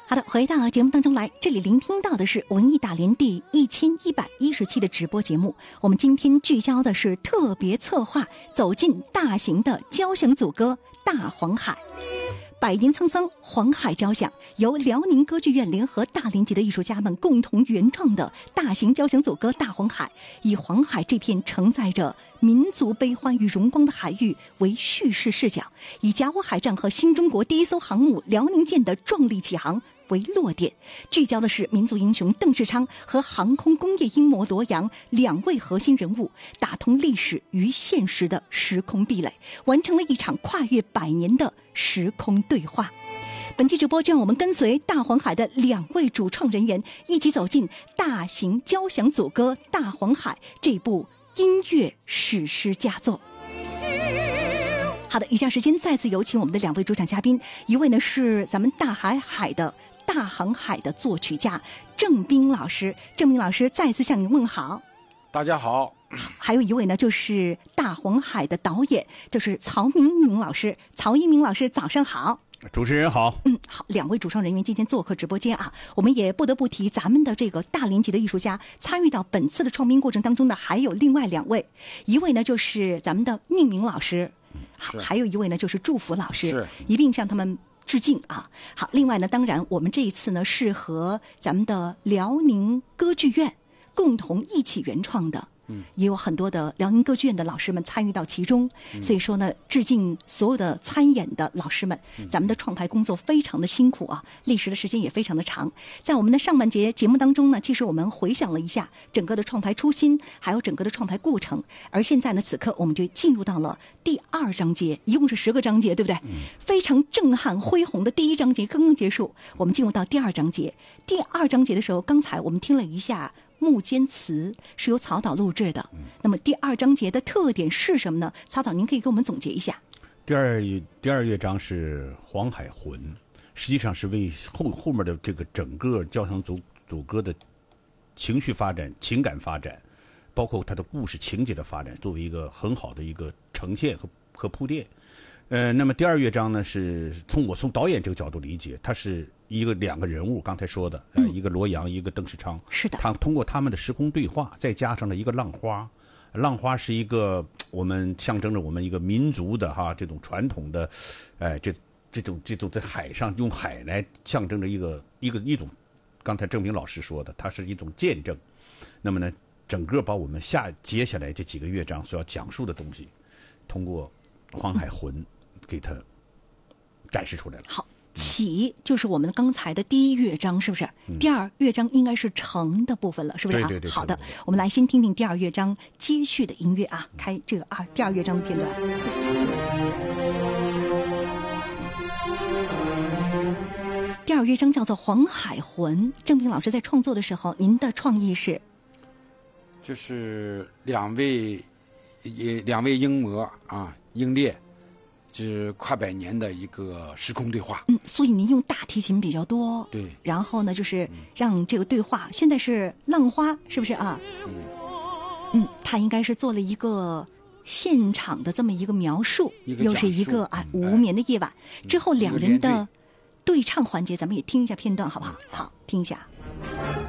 好的，回到节目当中来，这里聆听到的是文艺大联第1110期的直播节目。我们今天聚焦的是特别策划，走进大型的交响组歌大黄海。百年沧桑，黄海交响由辽宁歌剧院联合大连籍的艺术家们共同原创的大型交响组歌《大黄海》，以黄海这片承载着民族悲欢与荣光的海域为叙事视角，以甲午海战和新中国第一艘航母辽宁舰的壮丽起航为落点，聚焦的是民族英雄邓世昌和航空工业英模罗阳两位核心人物，打通历史与现实的时空壁垒，完成了一场跨越100年的时空对话。本期直播就让我们跟随大黄海的两位主创人员，一起走进大型交响组歌《大黄海》这部音乐史诗佳作。好的，以下时间再次有请我们的两位主讲嘉宾，一位呢是咱们大航海的作曲家郑彬老师，郑彬老师再次向您问好。 大家好。 还有一位呢就是大黄海的导演，就是曹一鸣老师，曹一鸣老师早上好。 主持人好。 好，两位主创人员今天做客直播间啊，我们也不得不提咱们的这个大连籍的艺术家，参与到本次的创编过程当中的还有另外两位，一位呢就是咱们的宁明老师，还有一位呢就是祝福老师，一并向他们致敬啊。好，另外呢，当然我们这一次呢是和咱们的辽宁歌剧院共同一起原创的。也有很多的辽宁歌剧院的老师们参与到其中，所以说呢，致敬所有的参演的老师们。咱们的创排工作非常的辛苦啊，历时的时间也非常的长。在我们的上半节节目当中呢，其实我们回想了一下整个的创排初心，还有整个的创排过程。而现在呢，此刻我们就进入到了第2章节，一共是10个章节，对不对？非常震撼恢宏的第1章节刚刚结束，我们进入到第2章节。第2章节的时候，刚才我们听了一下幕间词，是由曹导录制的。那么第2章节的特点是什么呢？曹导您可以给我们总结一下。 第二乐章是黄海魂，实际上是为后面的这个整个交响组歌的情绪发展、情感发展，包括它的故事情节的发展，作为一个很好的一个呈现和铺垫。那么第2乐章呢，是从导演这个角度理解，它是两个人物，刚才说的，一个罗阳，一个邓世昌， 是的， 他通过他们的时空对话，再加上了一个浪花是一个我们象征着我们一个民族的这种传统的，这种在海上用海来象征着一种，刚才郑彬老师说的，它是一种见证。那么呢，整个把我们接下来这几个乐章所要讲述的东西，通过黄海魂给它展示出来了。 好。起就是我们刚才的第1乐章，是不是？第2乐章应该是成的部分了，是不是啊？ 对。 好的，我们来先听听第2乐章接续的音乐啊，开这个第2乐章的片段。第2乐章叫做《黄海魂》。郑彬老师在创作的时候，您的创意是？ 就是两位英模英烈。是跨100年的一个时空对话。 所以您用大提琴比较多。 对。 然后呢，就是让这个对话，现在是浪花，是不是啊？他应该是做了一个现场的这么一个描述，又是一个无眠的夜晚。之后两人的对唱环节，咱们也听一下片段，好不好？好，听一下。